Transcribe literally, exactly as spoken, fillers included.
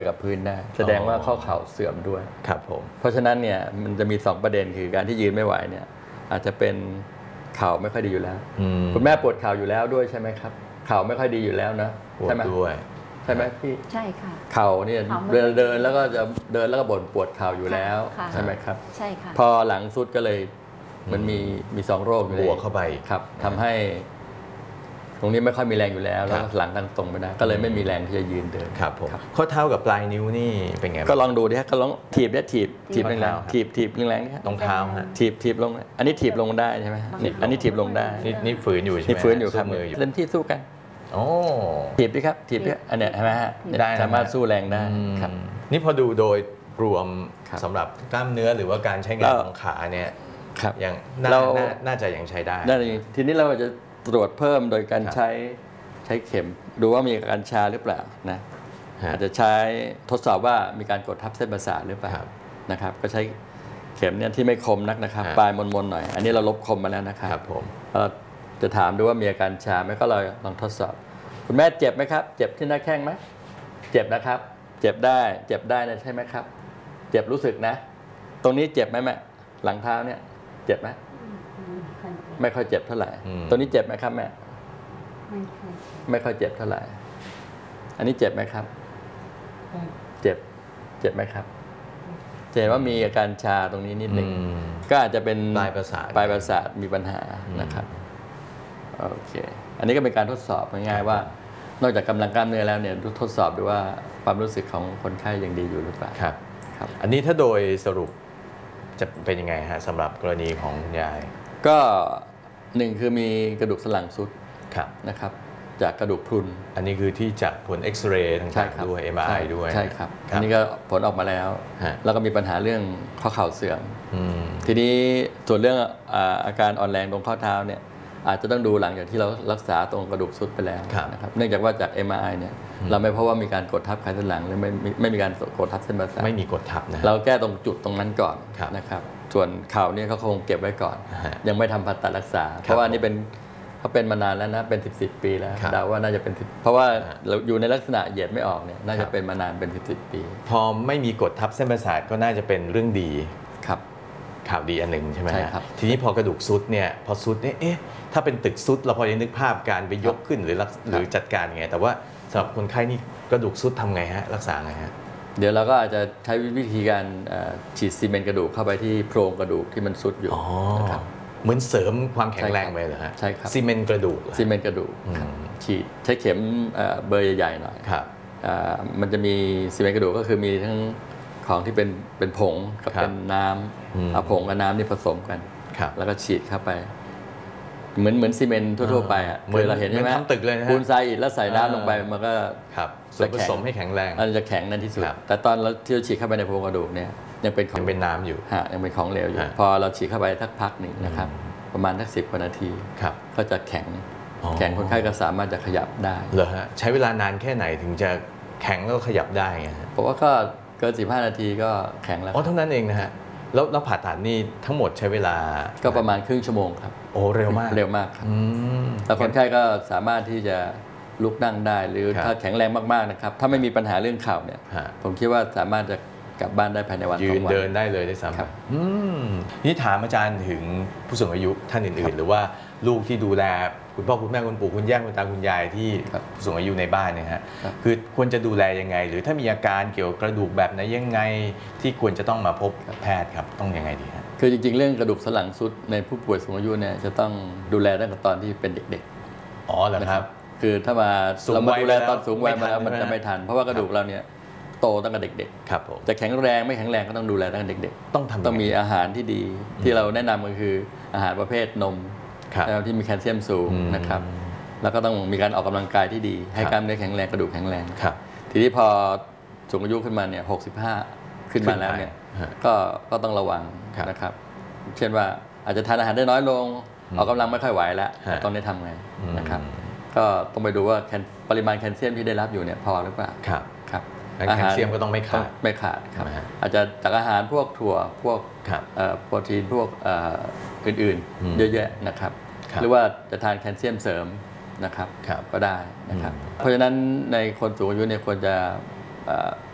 กับพื้นได้แสดงว่าข้อเข่าเสื่อมด้วยครับผมเพราะฉะนั้นเนี่ยมันจะมีสองประเด็นคือการที่ยืนไม่ไหวเนี่ยอาจจะเป็นเข่าไม่ค่อยดีอยู่แล้วคุณแม่ปวดเข่าอยู่แล้วด้วยใช่ไหมครับเข่าไม่ค่อยดีอยู่แล้วนะใช่ไหมด้วยใช่ไหมพี่ใช่ค่ะเข่าเนี่ยเดินเดินแล้วก็จะเดินแล้วก็บ่นปวดเข่าอยู่แล้วใช่ไหมครับใช่ค่ะพอหลังสุดก็เลยมันมีมีสองโรคบวกเข้าไปครับทำให้ตรงนี้ไม่ค่อยมีแรงอยู่แล้วแล้วหลังตั้งตรงไม่ได้ก็เลยไม่มีแรงที่จะยืนเดินครับผมข้อเท้ากับปลายนิ้วนี่เป็นไงก็ลองดูดิฮะก็ลองถีบได้ถีบถีบแรงๆถีบถีบแรงๆตรงเท้าฮะถีบถีบลงอันนี้ถีบลงได้ใช่ไหมนี่อันนี้ถีบลงได้นี่นี่ฝืนอยู่ใช่ไหมนี่ฝืนอยู่ครับเล่นที่สู้กันโอ้ถีบดิครับถีบดิอันเนี้ยใช่ไหมฮะสามารถสู้แรงได้ครับนี่พอดูโดยรวมสำหรับกล้ามเนื้อหรือว่าการใช้งานของขาเนี่ยยังน่าจะยังใช้ได้ทีนี้เราจะตรวจเพิ่มโดยการใช้ใช้เข็มดูว่ามีอาการชาหรือเปล่านะอาจจะใช้ทดสอบว่ามีการกดทับเส้นประสาทหรือเปล่านะครับก็ใช้เข็มเนี่ยที่ไม่คมนักนะครับปลายมนๆหน่อยอันนี้เราลบคมมาแล้วนะครับครับผมจะถามดูว่ามีอาการชาไหมก็เลยลองทดสอบคุณแม่เจ็บไหมครับเจ็บที่หน้าแข้งไหมเจ็บนะครับเจ็บได้เจ็บได้นะใช่ไหมครับเจ็บรู้สึกนะตรงนี้เจ็บไหมแม่หลังเท้าเนี่ยเจ็บไหมไม่ค่อยเจ็บเท่าไหร่ตรงนี้เจ็บไหมครับแม่ไม่ค่อยเจ็บเท่าไหร่อันนี้เจ็บไหมครับเจ็บเจ็บไหมครับเห็นว่ามีอาการชาตรงนี้นิดหนึ่งก็อาจจะเป็นปลายประสาทปลายประสาทมีปัญหานะครับโอเคอันนี้ก็เป็นการทดสอบง่ายๆว่านอกจากกำลังกล้ามเนื้อแล้วเนี่ยทดสอบดูว่าความรู้สึกของคนไข้ยังดีอยู่หรือเปล่าครับครับอันนี้ถ้าโดยสรุปจะเป็นยังไงฮะสำหรับกรณีของยายก็หนึ่งคือมีกระดูกสันหลังทรุดนะครับจากกระดูกพรุนอันนี้คือที่จากผลเอ็กซเรย์ต่างๆด้วย เอ็ม อาร์ ไอ ด้วยใช่ครับอันนี้ก็ผลออกมาแล้วแล้วก็มีปัญหาเรื่องข้อเข่าเสื่อมทีนี้ส่วนเรื่องอาการอ่อนแรงตรงข้อเท้าเนี่ยอาจจะต้องดูหลังจากที่เรารักษาตรงกระดูกทรุดไปแล้วนะครับเนื่องจากว่าจาก เอ็ม อาร์ ไอ เนี่ยเราไม่พบว่ามีการกดทับไขสันหลังหรือไม่ไม่มีการกดทับเส้นประสาทไม่มีกดทับนะเราแก้ตรงจุดตรงนั้นก่อนนะครับส่วนเข่าเนี่ยเขาคงเก็บไว้ก่อนยังไม่ทำผ่าตัดรักษาเพราะว่านี่เป็นเขาเป็นมานานแล้วนะเป็นสิบสิบปีแล้วเดาว่าน่าจะเป็นเพราะว่าเราอยู่ในลักษณะเหยียดไม่ออกเนี่ยน่าจะเป็นมานานเป็นสิบสิบปีพอไม่มีกดทับเส้นประสาทก็น่าจะเป็นเรื่องดีครับข่าวดีอันหนึ่งใช่ไหมใช่ครับทีนี้พอกระดูกซุดเนี่ยพอซุดเนี่ยเอ๊ะถ้าเป็นตึกซุดเราพอจะนึกภาพการไปยกขึ้นหรือหรือจัดการยังไงแต่ว่าสำหรับคนไข้นี่กระดูกซุดทำไงฮะรักษาไงฮะเดี๋ยวเราก็อาจจะใช้วิธีการฉีดซีเมนต์กระดูกเข้าไปที่โพรงกระดูกที่มันซุดอยู่นะครับเหมือนเสริมความแข็งแรงไปเหรอฮะใช่ครับซีเมนต์กระดูกซีเมนต์กระดูกฉีดใช้เข็มเบอร์ใหญ่ๆหน่อยครับมันจะมีซีเมนต์กระดูกก็คือมีทั้งของที่เป็นเป็นผงกับเป็นน้ำเอาผงกับน้ำนี่ผสมกันแล้วก็ฉีดเข้าไปเหมือนเหมือนซีเมนต์ทั่วๆไปอ่ะเหมือนเราเห็นใช่ไหมตึกเลยนะปูนทรายอิฐแล้วใส่น้ำลงไปมันก็ส่วนผสมให้แข็งแรงมันจะแข็งนั่นที่สุดแต่ตอนเราที่เราฉีดเข้าไปในโพรงกระดูกเนี่ยยังเป็นยังเป็นน้ำอยู่ฮะยังเป็นของเหลวอยู่พอเราฉีดเข้าไปสักพักหนึ่งนะครับประมาณสักสิบกว่านาทีก็จะแข็งแข็งคนไข้ก็สามารถจะขยับได้เหรอฮะใช้เวลานานแค่ไหนถึงจะแข็งแล้วขยับได้ไงเพราะว่าก็เกินสิบห้านาทีก็แข็งแล้วอ๋อเท่านั้นเองนะฮะแล้วแล้วผ่าตัดนี่ทั้งหมดใช้เวลาก็ประมาณครึ่งชั่วโมงครับโอ้เร็วมากเร็วมากครับแล้วคนไข้ก็สามารถที่จะลุกนั่งได้หรือถ้าแข็งแรงมากๆนะครับถ้าไม่มีปัญหาเรื่องเข่าเนี่ยผมคิดว่าสามารถจะกลับบ้านได้ภายในวันสองวันยืนเดินได้เลยได้ซ้ำนี่ถามอาจารย์ถึงผู้สูงอายุท่านอื่นๆหรือว่าลูกที่ดูแลคุณพ่อคุณแม่คุณปู่คุณย่าคุณตาคุณยายที่ผู้สูงอายุในบ้านเนี่ยฮะคือควรจะดูแลยังไงหรือถ้ามีอาการเกี่ยวกับกระดูกแบบไหนยังไงที่ควรจะต้องมาพบแพทย์ครับต้องยังไงดีฮะคือจริงๆเรื่องกระดูกสันหลังทรุดในผู้ป่วยสูงอายุเนี่ยจะต้องดูแลตั้งแต่ตอนที่เป็นเด็กๆอ๋อเหรอครับคือถ้ามาเรามาดูแลตอนสูงวัยมาแล้วมันจะไม่ทันเพราะว่ากระดูกเราเนี่ยโตตั้งแต่เด็กๆครับผมจะแข็งแรงไม่แข็งแรงก็ต้องดูแลตั้งแต่เด็กๆต้องทำต้องมีอาหารที่ดีที่เราแนะนำก็คืออาหารประเภทนมที่มีแคลเซียมสูงนะครับแล้วก็ต้องมีการออกกำลังกายที่ดีให้กล้ามเนื้อแข็งแรงกระดูกแข็งแรงทีนี้พอสูงอายุขึ้นมาเนี่ยหกสิบห้าขึ้นมาแล้วเนี่ยก็ก็ต้องระวังนะครับเช่นว่าอาจจะทานอาหารได้น้อยลงออกกำลังไม่ค่อยไหวแล้วตอนนี้ทำไงนะครับก็ต้องไปดูว่าปริมาณแคลเซียมที่ได้รับอยู่เนี่ยพอหรือเปล่าครับครับแคลเซียมก็ต้องไม่ขาดไม่ขาดครับอาจจะจากอาหารพวกถั่วพวกโปรตีนพวกอื่นๆเยอะๆนะครับหรือว่าจะทานแคลเซียมเสริมนะครับก็ได้นะครับเพราะฉะนั้นในคนสูงอายุเนี่ยควรจะ